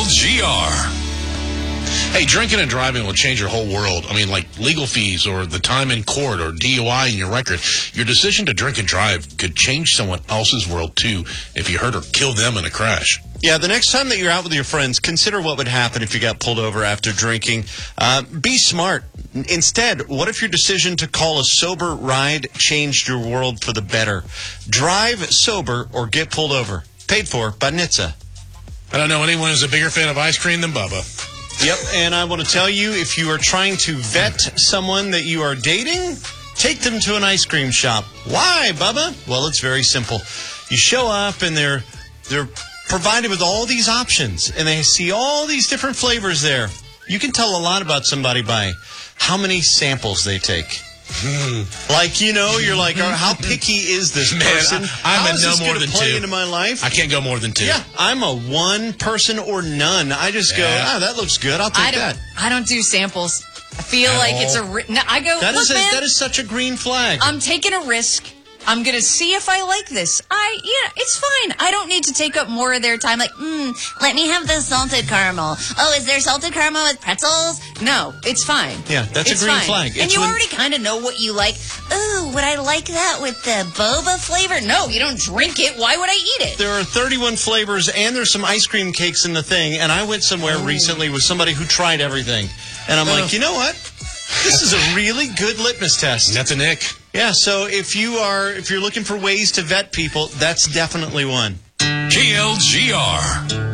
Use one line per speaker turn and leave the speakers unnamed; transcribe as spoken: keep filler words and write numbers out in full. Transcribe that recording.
G R.
Hey, drinking and driving will change your whole world. I mean, like legal fees or the time in court or D U I in your record. Your decision to drink and drive could change someone else's world, too, if you hurt or kill them in a crash.
Yeah, the next time that you're out with your friends, consider what would happen if you got pulled over after drinking. Uh, be smart. Instead, what if your decision to call a sober ride changed your world for the better? Drive sober or get pulled over. Paid for by N H T S A.
I don't know anyone who's a bigger fan of ice cream than Bubba.
Yep, and I want to tell you, if you are trying to vet someone that you are dating, take them to an ice cream shop. Why, Bubba? Well, it's very simple. You show up and they're they're provided with all these options, and they see all these different flavors there. You can tell a lot about somebody by how many samples they take. Mm. Like, you know, you're like, oh, how picky is this
Man,
person?
I, I'm
how
a
is
no
this
more
gonna
than
play
two.
into my life?
I can't go more than two.
Yeah, I'm a one person or none. I just go,
Yeah.
ah, that looks good. I'll take
I don't,
that.
I don't do samples. I feel
At
like
all?
it's a... Ri- no, I go,
That
look,
is a,
man,
that is such a green flag.
I'm taking a risk. I'm going to see if I like this. I, yeah, it's fine. I don't need to take up more of their time. Like, mm, let me have the salted caramel. Oh, is there salted caramel with pretzels? No, it's fine.
Yeah, that's
It's
a green
fine.
flag.
And
It's
you
when-
already kind of know what you like. Ooh, would I like that with the boba flavor? No, you don't drink it. Why would I eat it?
There are thirty-one flavors, and there's some ice cream cakes in the thing. And I went somewhere
Oh.
recently with somebody who tried everything. And I'm
Oh.
like, you know what? This is a really good litmus test.
That's a Nick.
Yeah, so if you are, if you're looking for ways to vet people, that's definitely one.
K L G R.